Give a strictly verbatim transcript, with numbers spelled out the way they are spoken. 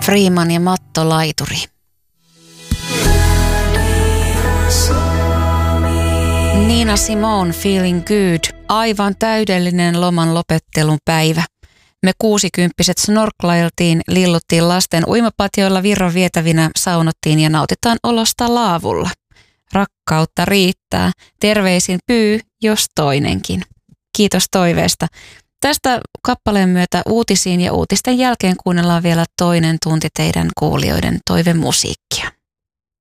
Freeman ja Matto Laituri. Nina Simone, Feeling Good. Aivan täydellinen loman lopettelun päivä. Me kuusikymppiset snorklailtiin, lilluttiin lasten uimapatjoilla virran vietävinä, saunottiin ja nautitaan olosta laavulla. Rakkautta riittää. Terveisin Pyy, jos toinenkin. Kiitos toiveesta. Tästä kappaleen myötä uutisiin ja uutisten jälkeen kuunnellaan vielä toinen tunti teidän kuulijoiden toivemusiikkia.